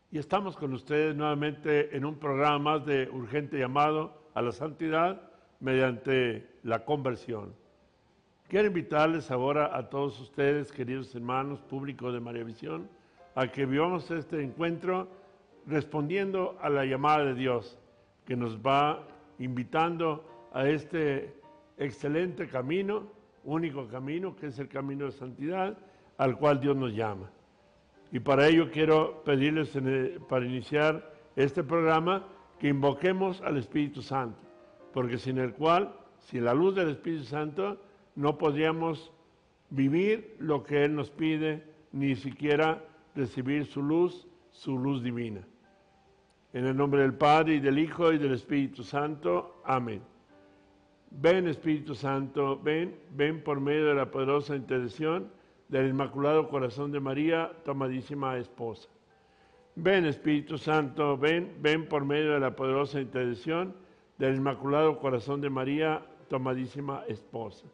Y estamos con ustedes nuevamente en un programa más de urgente llamado a la santidad mediante la conversión. Quiero invitarles ahora a todos ustedes, queridos hermanos, público de María Visión, a que vivamos este encuentro respondiendo a la llamada de Dios, que nos va invitando a este excelente camino, único camino, que es el camino de santidad, al cual Dios nos llama. Y para ello quiero pedirles para iniciar este programa que invoquemos al Espíritu Santo, porque sin el cual, sin la luz del Espíritu Santo, no podríamos vivir lo que Él nos pide, ni siquiera recibir su luz divina. En el nombre del Padre, y del Hijo, y del Espíritu Santo. Amén. Ven, Espíritu Santo, ven por medio de la poderosa intercesión del Inmaculado Corazón de María, tu amadísima esposa. Ven, Espíritu Santo, ven por medio de la poderosa intercesión del Inmaculado Corazón de María, tu amadísima esposa.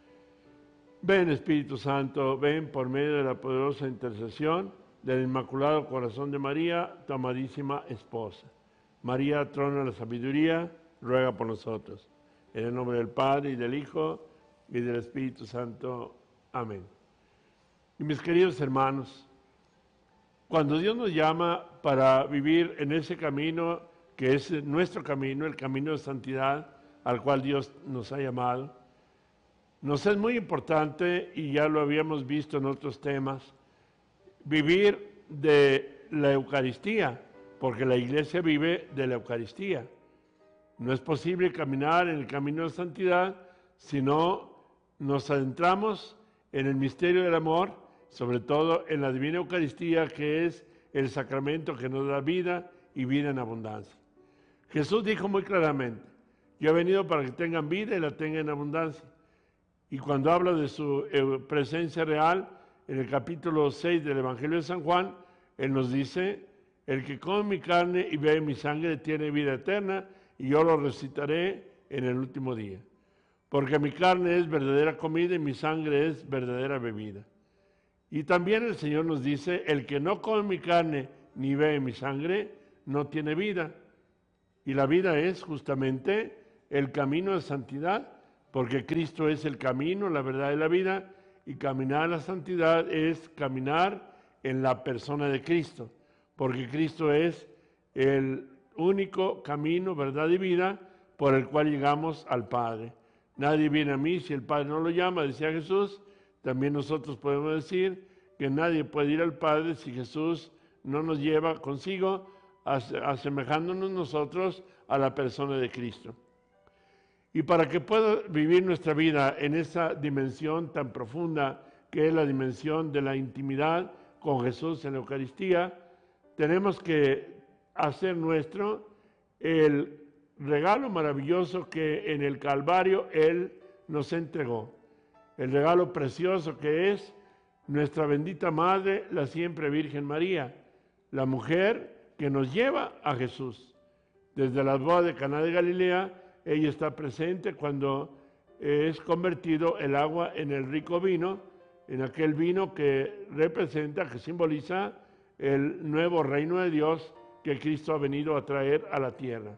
Ven, Espíritu Santo, ven por medio de la poderosa intercesión del Inmaculado Corazón de María, tu amadísima esposa. María, trono de la sabiduría, ruega por nosotros. En el nombre del Padre, y del Hijo, y del Espíritu Santo. Amén. Y mis queridos hermanos, cuando Dios nos llama para vivir en ese camino que es nuestro camino, el camino de santidad al cual Dios nos ha llamado, nos es muy importante, y ya lo habíamos visto en otros temas, vivir de la Eucaristía, porque la Iglesia vive de la Eucaristía. No es posible caminar en el camino de santidad si no nos adentramos en el misterio del amor, sobre todo en la Divina Eucaristía, que es el sacramento que nos da vida y vida en abundancia. Jesús dijo muy claramente: yo he venido para que tengan vida y la tengan en abundancia. Y cuando habla de su presencia real, en el capítulo 6 del Evangelio de San Juan, Él nos dice: el que come mi carne y bebe mi sangre tiene vida eterna, y yo lo resucitaré en el último día. Porque mi carne es verdadera comida y mi sangre es verdadera bebida. Y también el Señor nos dice: el que no come mi carne ni bebe mi sangre no tiene vida. Y la vida es justamente el camino de santidad, porque Cristo es el camino, la verdad y la vida, y caminar a la santidad es caminar en la persona de Cristo, porque Cristo es el único camino, verdad y vida por el cual llegamos al Padre. Nadie viene a mí si el Padre no lo llama, decía Jesús. También nosotros podemos decir que nadie puede ir al Padre si Jesús no nos lleva consigo, asemejándonos nosotros a la persona de Cristo. Y para que pueda vivir nuestra vida en esa dimensión tan profunda que es la dimensión de la intimidad con Jesús en la Eucaristía, tenemos que hacer nuestro el regalo maravilloso que en el Calvario Él nos entregó. El regalo precioso que es nuestra bendita Madre, la siempre Virgen María, la mujer que nos lleva a Jesús. Desde las bodas de Caná de Galilea, ella está presente cuando es convertido el agua en el rico vino, en aquel vino que representa, que simboliza el nuevo reino de Dios que Cristo ha venido a traer a la tierra.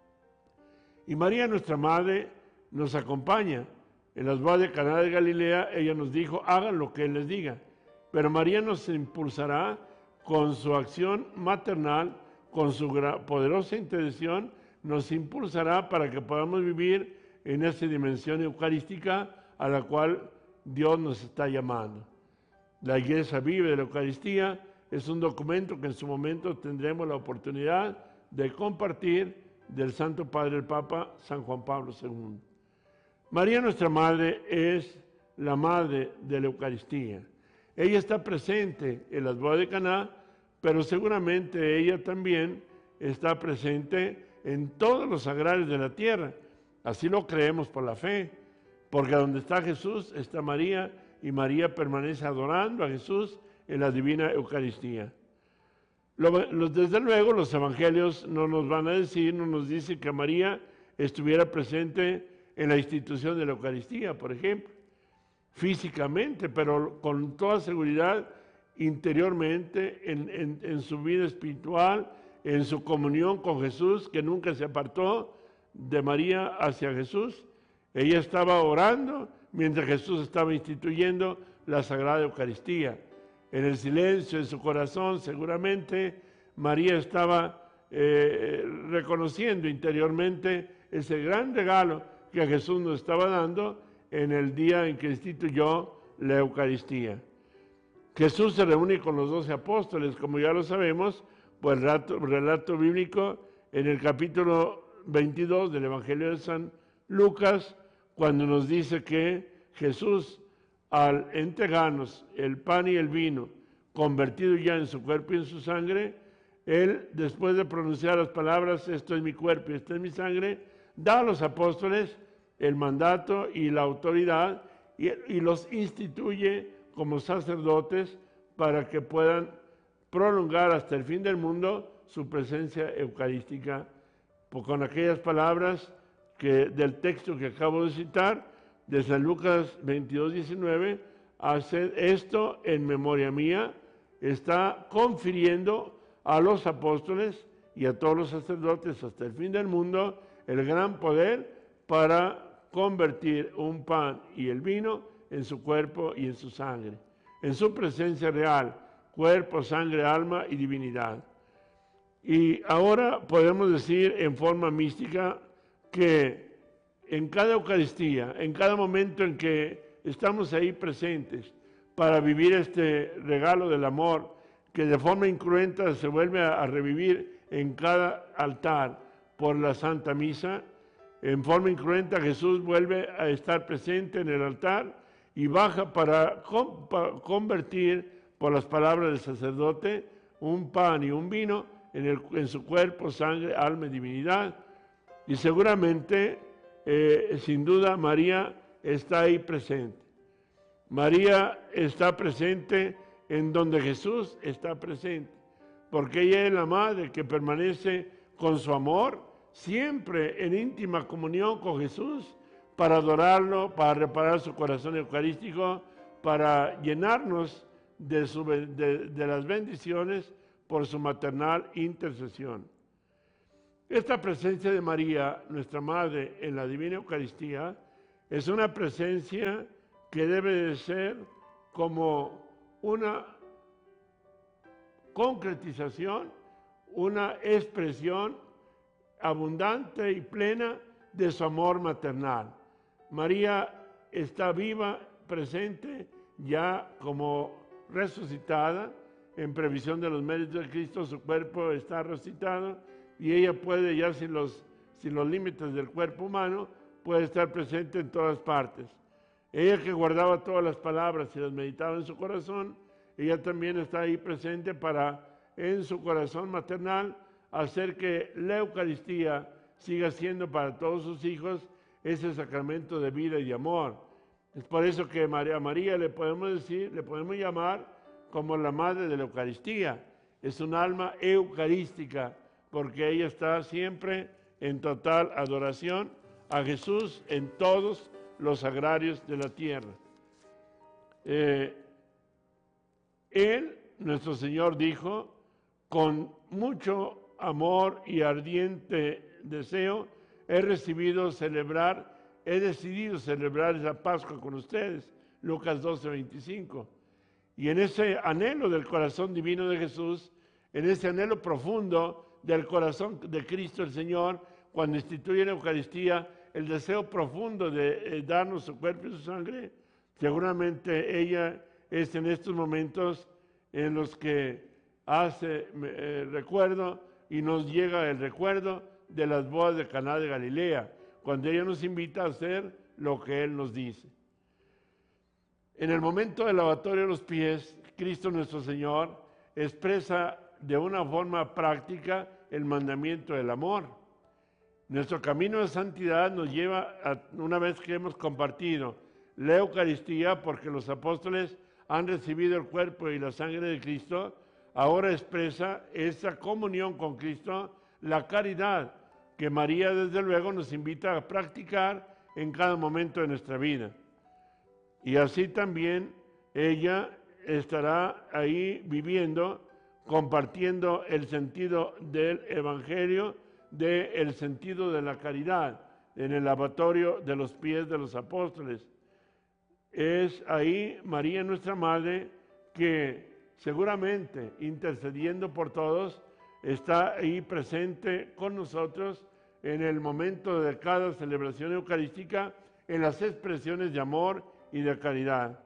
Y María, nuestra Madre, nos acompaña. En las bodas de Caná de Galilea, ella nos dijo: hagan lo que Él les diga. Pero María nos impulsará con su acción maternal, con su poderosa intercesión, nos impulsará para que podamos vivir en esa dimensión eucarística a la cual Dios nos está llamando. La Iglesia vive de la Eucaristía. Es un documento que en su momento tendremos la oportunidad de compartir del Santo Padre el Papa San Juan Pablo II. María, nuestra Madre, es la Madre de la Eucaristía. Ella está presente en las bodas de Caná, pero seguramente ella también está presente en todos los sagrarios de la tierra. Así lo creemos por la fe, porque donde está Jesús está María, y María permanece adorando a Jesús en la divina Eucaristía. Desde luego los evangelios no nos van a decir, no nos dicen que María estuviera presente en la institución de la Eucaristía, por ejemplo, físicamente, pero con toda seguridad interiormente en su vida espiritual, en su comunión con Jesús, que nunca se apartó de María hacia Jesús. Ella estaba orando mientras Jesús estaba instituyendo la Sagrada Eucaristía. En el silencio de su corazón, seguramente, María estaba reconociendo interiormente ese gran regalo que Jesús nos estaba dando en el día en que instituyó la Eucaristía. Jesús se reúne con los 12 apóstoles, como ya lo sabemos, por el relato bíblico en el capítulo 22 del Evangelio de San Lucas, cuando nos dice que Jesús, al entregarnos el pan y el vino, convertido ya en su cuerpo y en su sangre, Él, después de pronunciar las palabras, esto es mi cuerpo y esta es mi sangre, da a los apóstoles el mandato y la autoridad y los instituye como sacerdotes para que puedan prolongar hasta el fin del mundo su presencia eucarística. Con aquellas palabras del texto que acabo de citar, de San Lucas 22:19, haced esto en memoria mía, está confiriendo a los apóstoles y a todos los sacerdotes hasta el fin del mundo el gran poder para convertir un pan y el vino en su cuerpo y en su sangre, en su presencia real, cuerpo, sangre, alma y divinidad. Y ahora podemos decir en forma mística que en cada Eucaristía, en cada momento en que estamos ahí presentes para vivir este regalo del amor, que de forma incruenta se vuelve a revivir en cada altar por la Santa Misa, en forma incruenta Jesús vuelve a estar presente en el altar y baja para convertir, por las palabras del sacerdote, un pan y un vino en su cuerpo, sangre, alma y divinidad. Y seguramente, sin duda, María está ahí presente. María está presente en donde Jesús está presente, porque ella es la madre que permanece con su amor siempre en íntima comunión con Jesús para adorarlo, para reparar su corazón eucarístico, para llenarnos de las bendiciones por su maternal intercesión. Esta presencia de María, nuestra Madre, en la Divina Eucaristía, es una presencia que debe de ser como una concretización, una expresión abundante y plena de su amor maternal. María está viva, presente, ya como resucitada, en previsión de los méritos de Cristo, su cuerpo está resucitado y ella puede, ya sin los límites del cuerpo humano, puede estar presente en todas partes. Ella que guardaba todas las palabras y las meditaba en su corazón, ella también está ahí presente para, en su corazón maternal, hacer que la Eucaristía siga siendo para todos sus hijos ese sacramento de vida y de amor. Es por eso que a María le podemos llamar como la Madre de la Eucaristía. Es un alma eucarística, porque ella está siempre en total adoración a Jesús en todos los sagrarios de la tierra. Él, nuestro Señor, dijo, con mucho amor y ardiente deseo, he decidido celebrar esa Pascua con ustedes, Lucas 12:25. Y en ese anhelo del corazón divino de Jesús, en ese anhelo profundo del corazón de Cristo el Señor, cuando instituye la Eucaristía, el deseo profundo de darnos su cuerpo y su sangre, seguramente ella es en estos momentos en los que hace recuerdo y nos llega el recuerdo de las bodas de Caná de Galilea, cuando ella nos invita a hacer lo que Él nos dice. En el momento del lavatorio de los pies, Cristo nuestro Señor expresa de una forma práctica el mandamiento del amor. Nuestro camino de santidad nos lleva, una vez que hemos compartido la Eucaristía, porque los apóstoles han recibido el cuerpo y la sangre de Cristo, ahora expresa esa comunión con Cristo, la caridad que María desde luego nos invita a practicar en cada momento de nuestra vida. Y así también ella estará ahí viviendo, compartiendo el sentido del Evangelio, del sentido de la caridad, en el lavatorio de los pies de los apóstoles. Es ahí María, nuestra Madre, que seguramente, intercediendo por todos, está ahí presente con nosotros en el momento de cada celebración eucarística, en las expresiones de amor y de caridad.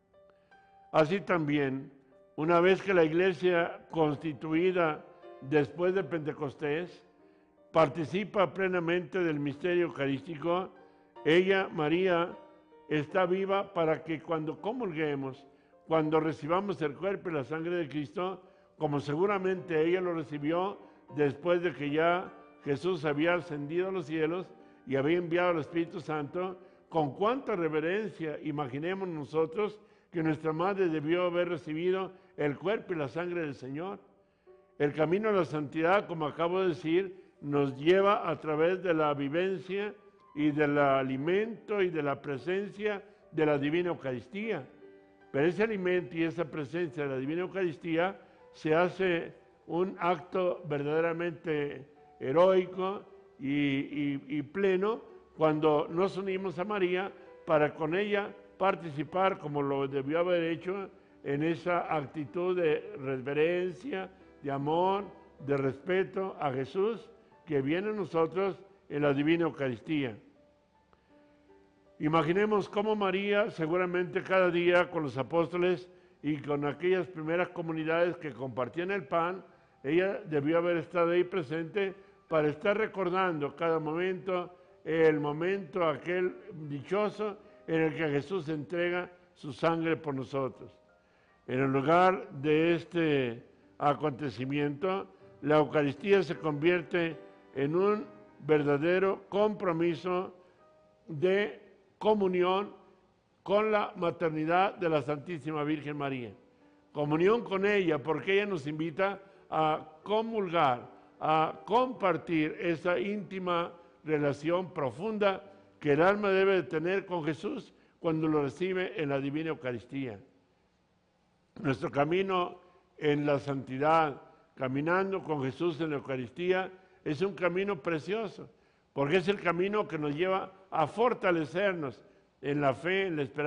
Así también, una vez que la Iglesia constituida después de Pentecostés participa plenamente del misterio eucarístico, ella, María, está viva para que cuando comulguemos, cuando recibamos el cuerpo y la sangre de Cristo, como seguramente ella lo recibió después de que ya Jesús había ascendido a los cielos y había enviado al Espíritu Santo, con cuánta reverencia imaginemos nosotros que nuestra Madre debió haber recibido el cuerpo y la sangre del Señor. El camino a la santidad, como acabo de decir, nos lleva a través de la vivencia y del alimento y de la presencia de la Divina Eucaristía. Pero ese alimento y esa presencia de la Divina Eucaristía se hace un acto verdaderamente heroico y pleno cuando nos unimos a María para con ella participar, como lo debió haber hecho, en esa actitud de reverencia, de amor, de respeto a Jesús que viene a nosotros en la Divina Eucaristía. Imaginemos cómo María, seguramente cada día con los apóstoles y con aquellas primeras comunidades que compartían el pan, ella debió haber estado ahí presente para estar recordando cada momento, el momento aquel dichoso en el que Jesús entrega su sangre por nosotros. En el lugar de este acontecimiento, la Eucaristía se convierte en un verdadero compromiso de comunión con la maternidad de la Santísima Virgen María. Comunión con ella, porque ella nos invita a comulgar, a compartir esa íntima relación profunda que el alma debe de tener con Jesús cuando lo recibe en la Divina Eucaristía. Nuestro camino en la santidad, caminando con Jesús en la Eucaristía, es un camino precioso, porque es el camino que nos lleva a fortalecernos en la fe, en la esperanza